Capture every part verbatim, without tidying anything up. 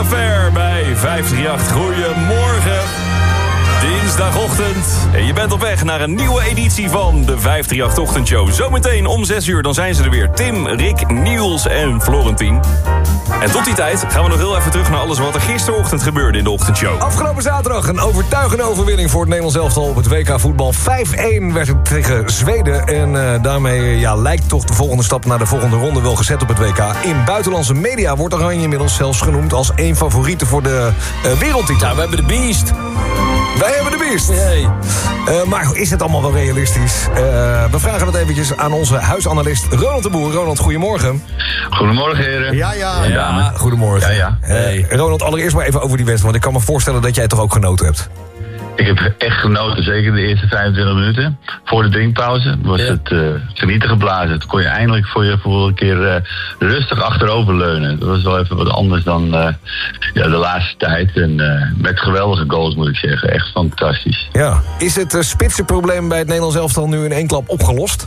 Affair bij vijf drie acht. Goedemorgen. Dinsdagochtend. En je bent op weg naar een nieuwe editie van de vijf drie acht Ochtendshow. Zometeen om zes uur, dan zijn ze er weer. Tim, Rick, Niels en Florentien. En tot die tijd gaan we nog heel even terug naar alles wat er gisterochtend gebeurde in de ochtendshow. Afgelopen zaterdag een overtuigende overwinning voor het Nederlands elftal op het W K voetbal. vijf-één werd het tegen Zweden. En uh, daarmee ja, lijkt toch de volgende stap naar de volgende ronde wel gezet op het W K. In buitenlandse media wordt Oranje inmiddels zelfs genoemd als één favoriete voor de uh, wereldtitel. Ja, we hebben de Beast. Wij hebben de Beast. Nee. Uh, maar is het allemaal wel realistisch? Uh, we vragen dat eventjes aan onze huisanalist Ronald de Boer. Ronald, goedemorgen. Goedemorgen, heren. Ja, ja. En dames. Ja, goedemorgen. Ja, ja. Uh, Ronald, allereerst maar even over die wedstrijd. Want ik kan me voorstellen dat jij toch ook genoten hebt. Ik heb echt genoten, zeker de eerste vijfentwintig minuten. Voor de drinkpauze was Ja. het uh, genieten geblazen. Toen kon je eindelijk voor je voor een keer uh, rustig achterover leunen. Dat was wel even wat anders dan uh, ja, de laatste tijd. En uh, met geweldige goals, moet ik zeggen. Echt fantastisch. Ja. Is het uh, spitsenprobleem bij het Nederlands elftal nu in één klap opgelost?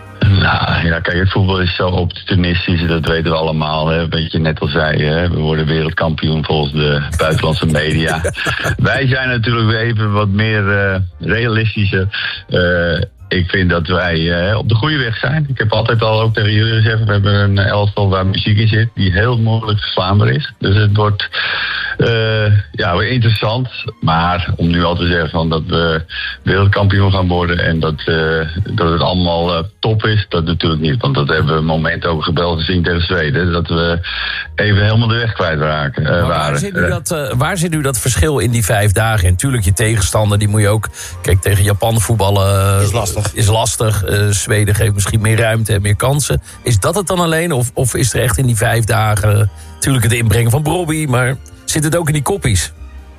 Nou, ja, kijk, het voetbal is zo opportunistisch, dat weten we allemaal. Hè. Wat je net al zei, hè. We worden wereldkampioen volgens de buitenlandse media. Wij zijn natuurlijk weer even wat meer uh, realistischer. Uh, ik vind dat wij uh, op de goede weg zijn. Ik heb altijd al ook tegen jullie gezegd, we hebben een elftal waar muziek in zit, die heel moeilijk verslaanbaar is. Dus het wordt uh, ja, weer interessant. Maar om nu al te zeggen van dat we wereldkampioen gaan worden en dat, uh, dat het allemaal uh, top is, dat natuurlijk niet. Want dat hebben we een moment ook gebeld gezien tegen Zweden. Dat we even helemaal de weg kwijtraken. Uh, Maar waar, waren. zit nu dat, uh, waar zit nu dat verschil in die vijf dagen? En natuurlijk, je tegenstander, die moet je ook... Kijk, tegen Japan voetballen... Is lastig. Is lastig. Uh, Zweden geeft misschien meer ruimte en meer kansen. Is dat het dan alleen? Of, of is er echt in die vijf dagen... Natuurlijk het inbrengen van Brobby, maar zit het ook in die koppies?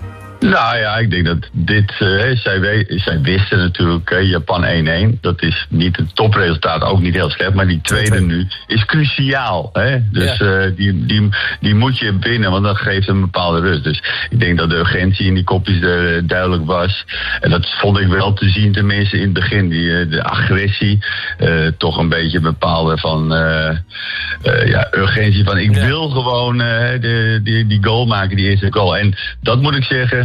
Nou ja, ik denk dat dit... Uh, zij, we, zij wisten natuurlijk uh, Japan één-één. Dat is niet het topresultaat, ook niet heel slecht. Maar die tweede nu is cruciaal. Hè? Dus Ja. uh, die, die, die moet je binnen, want dat geeft een bepaalde rust. Dus ik denk dat de urgentie in die kopjes er uh, duidelijk was. En dat vond ik wel te zien, tenminste in het begin. Die, uh, de agressie, uh, toch een beetje bepaalde van... Uh, uh, ja, urgentie van ik Ja. wil gewoon uh, de, die, die goal maken, die eerste goal. En dat moet ik zeggen...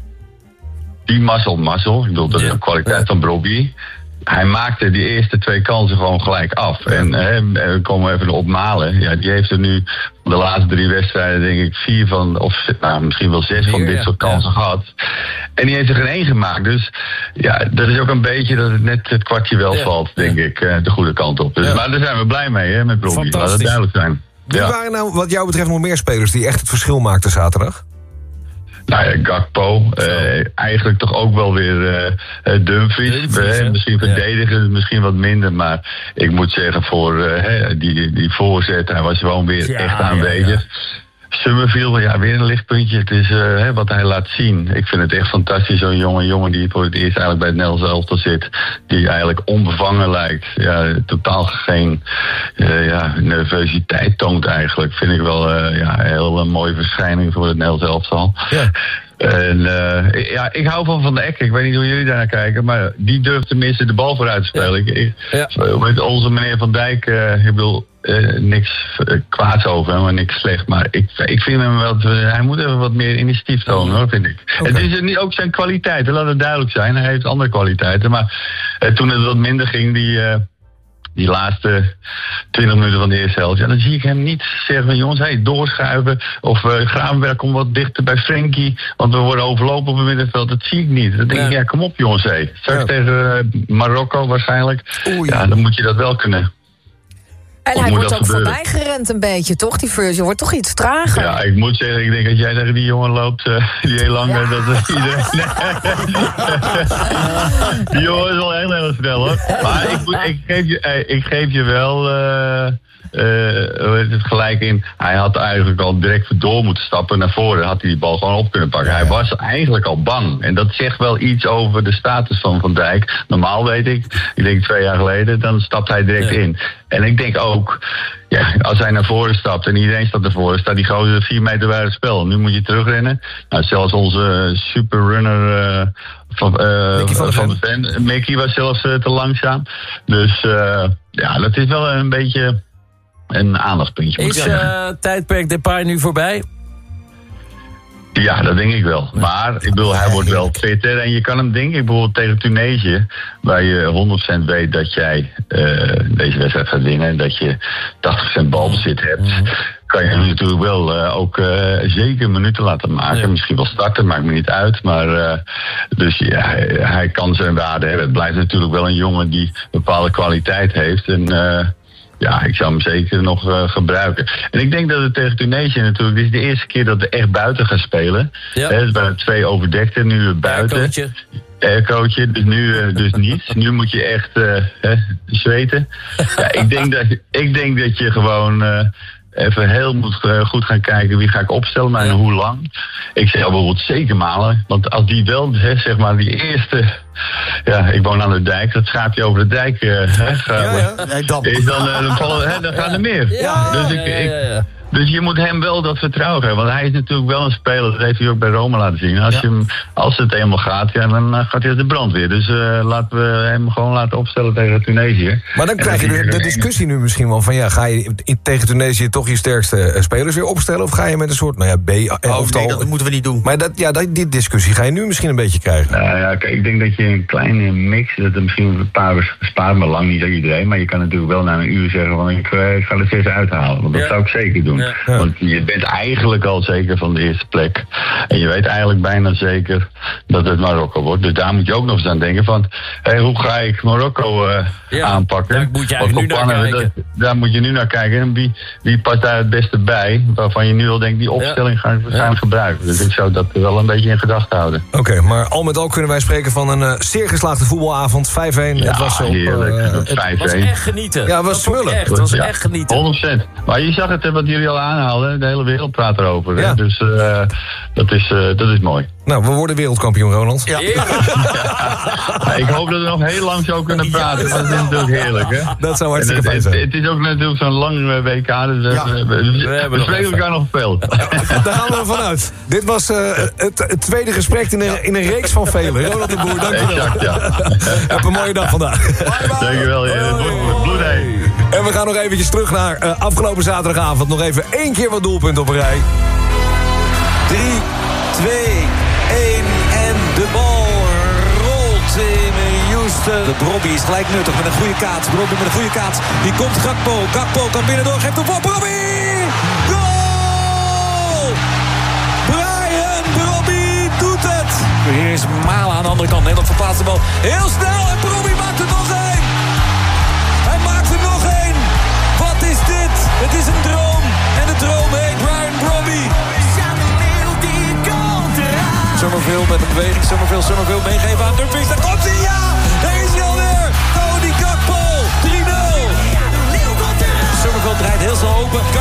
Die mazzel, mazzel, ik bedoel, dat is Ja. de kwaliteit van Brobby. Hij maakte die eerste twee kansen gewoon gelijk af. En hè, we komen even op Malen. Ja, die heeft er nu de laatste drie wedstrijden, denk ik, vier van, of nou, misschien wel zes van Vier, dit ja. soort kansen Ja. gehad. En die heeft er geen één gemaakt. Dus ja, dat is ook een beetje dat het net het kwartje wel Ja. valt, denk ik, eh, de goede kant op. Dus, Ja. Maar daar zijn we blij mee, hè, met Brobby. Laat het Fantastisch. duidelijk zijn. Wie Ja. waren nou wat jou betreft nog meer spelers die echt het verschil maakten zaterdag? Nou ja, Gakpo. Uh, eigenlijk toch ook wel weer uh, uh, Dumfries. Dumfries, Uh, hè? misschien verdedigen, misschien wat minder. Maar ik moet zeggen, voor uh, die, die voorzet, hij was gewoon weer Ja, echt ja, aanwezig. Summerfield, ja, weer een lichtpuntje. Het is uh, wat hij laat zien. Ik vind het echt fantastisch, zo'n jonge jongen die voor het eerst eigenlijk bij het Nederlands elftal zit. Die eigenlijk onbevangen lijkt. Ja, totaal geen uh, ja, nervositeit toont eigenlijk. Vind ik wel uh, ja, een heel uh, mooie verschijning voor het Nederlands elftal. Ja. En uh, ja, ik hou van Van der Eck. Ik weet niet hoe jullie daar naar kijken, maar die durft tenminste de bal vooruit te spelen. Ja. Ik, Ja. Met onze meneer Van Dijk, uh, ik bedoel, uh, niks uh, kwaads over hem, maar niks slecht. Maar ik, ik vind hem wel, uh, hij moet even wat meer initiatief tonen, hoor, vind ik. Okay. Het is niet ook zijn kwaliteiten, laat het duidelijk zijn. Hij heeft andere kwaliteiten, maar uh, toen het wat minder ging, die... Uh, Die laatste twintig minuten van de eerste helft. Ja, dan zie ik hem niet zeggen van jongens, hey, doorschuiven. Of uh, Gravenberg komt wat dichter bij Frenkie. Want we worden overlopen op het middenveld. Dat zie ik niet. Dan denk Ja. ik, ja, kom op jongens. Hey. Straks Ja. tegen uh, Marokko waarschijnlijk. Oei. Ja, dan moet je dat wel kunnen. En Of hij moet wordt dat ook gebeuren? voorbij gerend een beetje, toch? Die Virgil wordt toch iets trager. Ja, ik moet zeggen, ik denk als jij tegen die jongen loopt, uh, die heel lang, Ja. uh, dat uh, iedereen... die jongen is wel heel heel snel, hoor. Maar ik, moet, ik, geef, je, uh, ik geef je wel... Uh, Uh, hoe heet het gelijk in. Hij had eigenlijk al direct door moeten stappen naar voren. Had hij die bal gewoon op kunnen pakken. Hij was eigenlijk al bang. En dat zegt wel iets over de status van Van Dijk. Normaal weet ik, ik denk twee jaar geleden, dan stapt hij direct Ja. in. En ik denk ook, ja, als hij naar voren stapt en iedereen staat naar voren, staat die gozer vier meter bij het spel. Nu moet je terugrennen. Nou, zelfs onze superrunner uh, van, uh, Mickey van de van de Ven, Mickey was zelfs uh, te langzaam. Dus uh, ja, dat is wel een beetje een aandachtspuntje. Moet ik Is zeggen. uh, tijdperk Depay nu voorbij? Ja, dat denk ik wel. Maar ik bedoel, hij wordt wel fitter. En je kan hem denk ik bijvoorbeeld tegen Tunesië, waar je honderd procent weet dat jij uh, deze wedstrijd gaat winnen en dat je tachtig procent balbezit hebt, mm-hmm. kan je hem natuurlijk wel uh, ook uh, zeker minuten laten maken. Ja. Misschien wel starten, maakt me niet uit. Maar uh, dus ja, hij, hij kan zijn waarde hebben. Het blijft natuurlijk wel een jongen die bepaalde kwaliteit heeft. En uh, ja, ik zou hem zeker nog uh, gebruiken. En ik denk dat het tegen Tunesië natuurlijk, dit is de eerste keer dat we echt buiten gaan spelen. Ja. He, dus bij twee overdekte, nu buiten. Ja, aircootje, dus nu uh, dus niet. Nu moet je echt uh, hè, zweten. Ja, ik denk dat ik denk dat je gewoon uh, even heel moet, uh, goed gaan kijken wie ga ik opstellen, maar en hoe lang. Ik zeg bijvoorbeeld zeker Malen, want als die wel, hè, zeg maar, die eerste. Ja, ik woon aan de dijk, dat schaapje over de dijk. Uh, hè, gaat, ja, ja. Nee, dan, is dan, uh, dan, vallen, hè, dan gaan er meer. Ja, dus ik. Ja, ja, ja. Ik Dus je moet hem wel dat vertrouwen geven. Want hij is natuurlijk wel een speler. Dat heeft hij ook bij Roma laten zien. Als, ja. je hem, als het eenmaal gaat, ja, dan gaat hij uit de brand weer. Dus uh, laten we hem gewoon laten opstellen tegen Tunesië. Maar dan krijg je de, de discussie nu misschien wel van... ja, ga je in, tegen Tunesië toch je sterkste spelers weer opstellen... of ga je met een soort, nou ja, B... Oh, nee, dat moeten we niet doen. Maar dat, ja, dat, die discussie ga je nu misschien een beetje krijgen. Nou ja, kijk, ik denk dat je een kleine mix... dat er misschien een paar bespaart, maar lang niet aan iedereen... maar je kan natuurlijk wel na een uur zeggen... van ik, ik ga het eens uithalen. Want dat ja. zou ik zeker doen. Ja. Ja. Want je bent eigenlijk al zeker van de eerste plek. En je weet eigenlijk bijna zeker dat het Marokko wordt. Dus daar moet je ook nog eens aan denken van... Hey, hoe ga ik Marokko uh, ja, aanpakken? Daar moet je eigenlijk nu naar kijken. Dat, daar moet je nu naar kijken. En wie, wie past daar het beste bij? Waarvan je nu al denkt, die opstelling ja. gaan we ja. gebruiken. Dus ik zou dat wel een beetje in gedachten houden. Oké, okay, maar al met al kunnen wij spreken van een uh, zeer geslaagde voetbalavond. vijf-een. Ja, het was op, heerlijk. Uh, het was echt genieten. Ja, het was smullen. Het was echt genieten. honderd procent. Maar je zag het wat jullie al aanhaalden. De hele wereld praat erover. Ja. Dus uh, dat, is, uh, dat is mooi. Nou, we worden wereldkampioen, Ronald. Ja. Ja. Ja, ik hoop dat we nog heel lang zo kunnen praten. Ja. Dat is natuurlijk heerlijk, hè? Dat zou hartstikke fijn zijn. Het is ook natuurlijk zo'n lang W K, dus ja. we, we, we, we spreken elkaar nog veel. Daar gaan we ervan uit. Dit was uh, het, het tweede gesprek in een, in een reeks van velen. Ronald de Boer, dankjewel. Exact, ja. Heb een mooie dag vandaag. Dankjewel, bloedheen. En we gaan nog eventjes terug naar uh, afgelopen zaterdagavond. Nog even één keer wat doelpunten op een rij. drie, twee, één en de bal rolt in Houston. De Brobby is gelijk nuttig met een goede kaats. Brobby met een goede kaats. Die komt Gakpo. Gakpo kan binnendoor. Geeft hem voor Brobby. Goal! Brian Brobby doet het. Hier is Malen aan de andere kant. Nederland verplaatst de bal heel snel. En Brobby maakt er nog één. Hij maakt er nog één. Wat is dit? Het is een droom. En de droom heet Brian Brobby. Summerville met een beweging. Summerville, Summerville meegeven aan Dumfries. Daar komt hij, ja! Daar is hij alweer! Cody Gakpo, drie nul. Summerville draait heel snel open.